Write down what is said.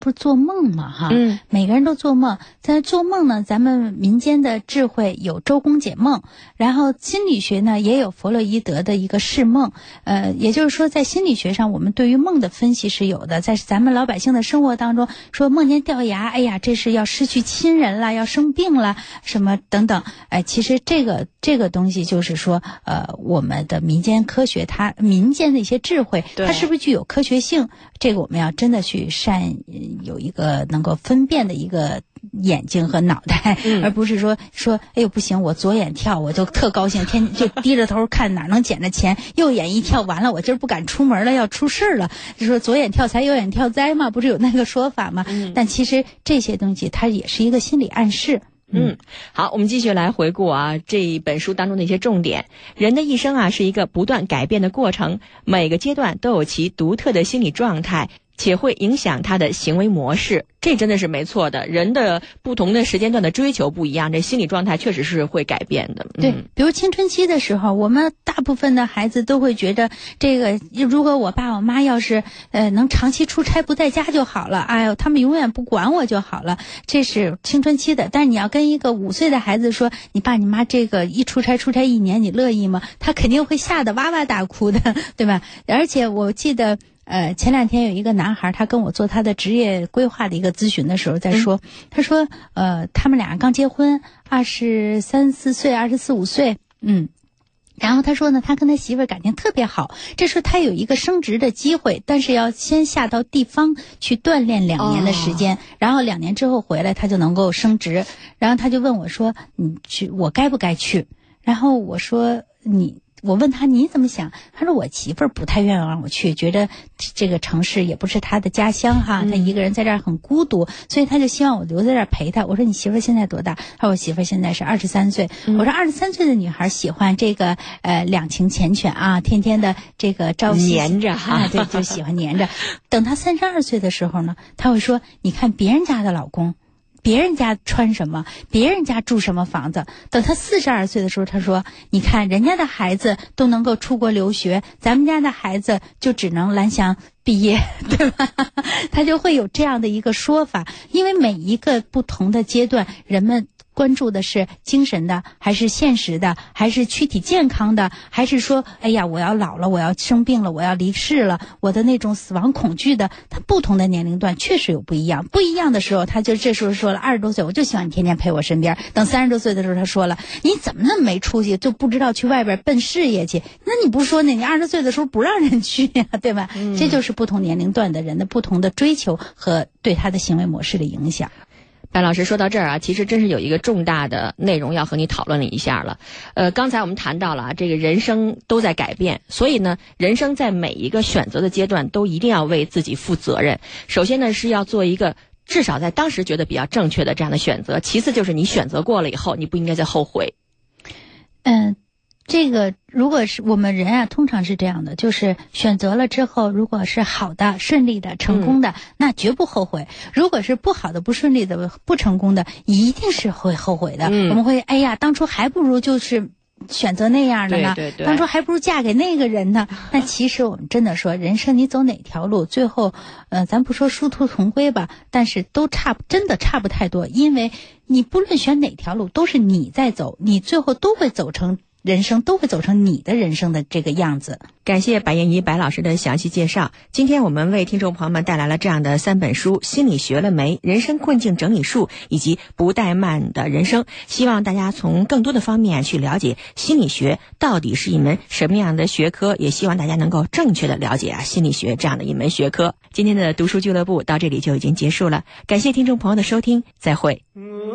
不是做梦嘛哈，每个人都做梦。在做梦呢，咱们民间的智慧有周公解梦，然后心理学呢也有弗洛伊德的一个释梦。也就是说在心理学上我们对于梦的分析是有的，在咱们老百姓的生活当中说梦见掉牙，哎呀这是要失去亲人了，要生病了什么等等。其实这个东西就是说我们的民间科学，它民间的一些智慧它是不是具有科学性，这个我们要真的去有一个能够分辨的一个眼睛和脑袋，而不是说哎呦不行，我左眼跳我就特高兴，天就低着头看哪能捡着钱，右眼一跳完了我今儿不敢出门了，要出事了，就说左眼跳财右眼跳灾嘛，不是有那个说法吗？但其实这些东西它也是一个心理暗示。 好，我们继续来回顾这一本书当中的一些重点。人的一生是一个不断改变的过程，每个阶段都有其独特的心理状态，且会影响他的行为模式。这真的是没错的，人的不同的时间段的追求不一样，这心理状态确实是会改变的。 对，比如青春期的时候，我们大部分的孩子都会觉得这个如果我爸我妈要是能长期出差不在家就好了，哎呦他们永远不管我就好了，这是青春期的。但是你要跟一个5岁的孩子说你爸你妈这个一出差1年你乐意吗？他肯定会吓得哇哇大哭的，对吧？而且我记得前2天有一个男孩，他跟我做他的职业规划的一个咨询的时候在说，他说他们俩刚结婚，23、24岁，24、25岁，然后他说呢，他跟他媳妇儿感情特别好，这时候他有一个升职的机会，但是要先下到地方去锻炼2年的时间，然后2年之后回来他就能够升职。然后他就问我说你去，我该不该去？然后我说我问他你怎么想？他说我媳妇儿不太愿意让我去，觉得这个城市也不是他的家乡哈，他一个人在这儿很孤独，所以他就希望我留在这儿陪他。我说你媳妇儿现在多大？他说我媳妇儿现在是23岁。我说23岁的女孩喜欢这个两情缱绻天天的这个朝夕黏着哈， 对，就喜欢黏着。等他32岁的时候呢，他会说你看别人家的老公，别人家穿什么，别人家住什么房子。等他42岁的时候，他说你看人家的孩子都能够出国留学，咱们家的孩子就只能蓝翔毕业，对吧？他就会有这样的一个说法。因为每一个不同的阶段，人们关注的是精神的，还是现实的，还是躯体健康的，还是说哎呀我要老了，我要生病了，我要离世了，我的那种死亡恐惧的。他不同的年龄段确实有不一样的时候，他就这时候说了20多岁我就希望你天天陪我身边。等30多岁的时候他说了你怎么那么没出息，就不知道去外边奔事业去。那你不说呢，你20岁的时候不让人去呀，对吧？这就是不同年龄段的人的不同的追求和对他的行为模式的影响。 白老师说到这儿其实真是有一个重大的内容要和你讨论了一下了。刚才我们谈到了这个人生都在改变，所以呢，人生在每一个选择的阶段都一定要为自己负责任。首先呢，是要做一个至少在当时觉得比较正确的这样的选择，其次就是你选择过了以后，你不应该再后悔。 这个如果是我们人通常是这样的，就是选择了之后，如果是好的、顺利的、成功的，那绝不后悔；如果是不好的、不顺利的、不成功的，一定是会后悔的。我们会哎呀，当初还不如就是选择那样的呢， 对， 当初还不如嫁给那个人呢。那其实我们真的说，人生你走哪条路，最后咱不说殊途同归吧，但是都真的差不太多。因为你不论选哪条路，都是你在走，你最后都会走成人生，都会走成你的人生的这个样子。 感谢白燕怡白老师的详细介绍。今天我们为听众朋友们带来了这样的3本书：心理学了没、人生困境整理术以及不怠慢的人生。希望大家从更多的方面去了解心理学到底是一门什么样的学科，也希望大家能够正确的了解心理学这样的一门学科。今天的读书俱乐部到这里就已经结束了，感谢听众朋友的收听，再会。